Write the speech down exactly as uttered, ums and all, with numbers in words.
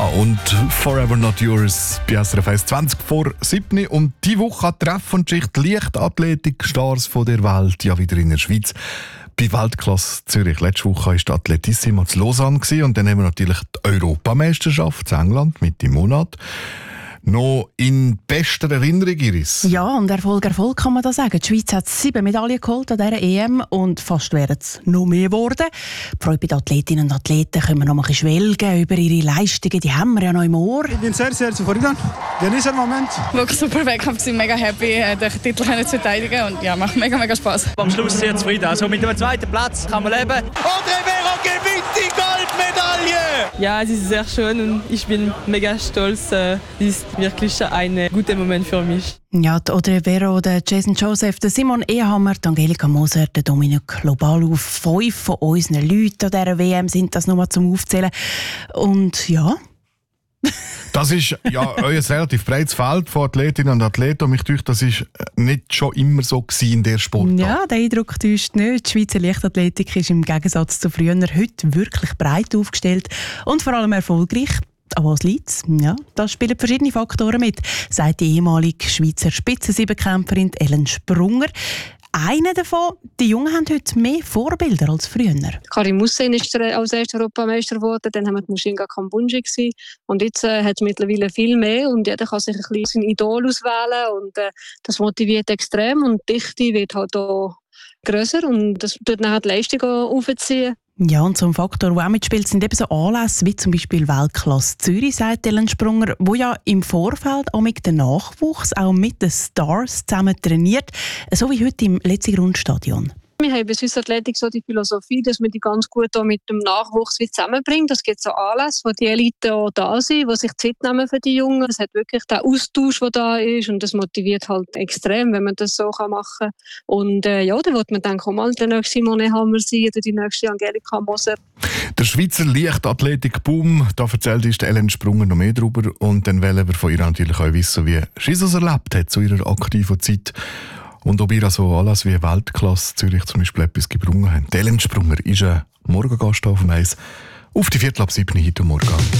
und Forever Not Yours bei S R F eins zwanzig vor sieben. Und diese Woche hat Treff und Schicht Leichtathletik-Stars von der Welt ja wieder in der Schweiz. Bei Weltklasse Zürich. Letzte Woche war die Atletissima zu Lausanne und dann haben wir natürlich die Europameisterschaft in England mit im Monat. Noch in bester Erinnerung, Iris? Ja, und Erfolg, Erfolg kann man da sagen. Die Schweiz hat sieben Medaillen geholt an dieser E M und fast wären es noch mehr geworden. Die Freude bei den Athletinnen und Athleten können wir noch mal ein bisschen schwelgen über ihre Leistungen. Die haben wir ja noch im Ohr. Ich bin sehr, sehr zufrieden. Genieße den Moment. Wirklich super Wettkampf, ich bin mega happy, den Titel zu verteidigen und ja, macht mega, mega Spaß. Am Schluss sehr zufrieden. Also mit dem zweiten Platz kann man leben. Audrey Vera gewinnt die Goldmedaille! Ja, es ist sehr schön und ich bin mega stolz. Es ist wirklich ein guter Moment für mich. Ja, die Audrey Vera, der Jason Joseph, der Simon Ehammer, die Angelika Moser, der Dominik Lobalu. Fünf von unseren Leuten an dieser W M sind das nochmal zum Aufzählen. Und ja... Das ist ja euer relativ breites Feld von Athletinnen und Athleten. Und mich denke, das ist nicht schon immer so gewesen in der Sportart. Ja, der Eindruck täuscht nicht. Die Schweizer Leichtathletik ist im Gegensatz zu früher heute wirklich breit aufgestellt und vor allem erfolgreich. An was liegt's? Ja, da spielen verschiedene Faktoren mit, sagt die ehemalige Schweizer Spitzensiebenkämpferin Ellen Sprunger. Einer davon, die Jungen haben heute mehr Vorbilder als früher. Karim Hussein ist als erster Europameister geworden, dann haben wir die Mushinga Kambunji gewesen. Und jetzt äh, hat es mittlerweile viel mehr und jeder kann sich ein bisschen sein Idol auswählen und äh, das motiviert extrem und die Dichte wird halt auch grösser und das tut dann die Leistung auch aufziehen. Ja, und so ein Faktor, der auch mitspielt, sind eben so Anlässe wie zum Beispiel Weltklasse Zürich, sagt Ellen Sprunger, wo ja im Vorfeld auch mit dem Nachwuchs, auch mit den Stars zusammen trainiert, so wie heute im letzten Grundstadion. Wir haben bei Swiss Athletic so die Philosophie, dass man die ganz gut auch mit dem Nachwuchs zusammenbringt. Es gibt so Anlässe, wo die Elite auch da sind, die sich Zeit nehmen für die Jungen. Es hat wirklich den Austausch, der da ist und das motiviert halt extrem, wenn man das so machen kann. Und äh, ja, dann wird man dann auch mal der nächste Simone Hammer sein oder die nächste Angelika Moser. Der Schweizer Leichtathletik-Boom, da erzählt uns Ellen Sprunger noch mehr darüber. Und dann wollen wir von ihr natürlich auch wissen, wie sie es erlebt hat zu ihrer aktiven Zeit. Und ob ihr also alles wie Weltklasse Zürich zum Beispiel etwas gebrungen habt. Ellen Sprunger ist ein Morgengast auf dem Eis. Auf die Viertel ab sieben heute Morgen.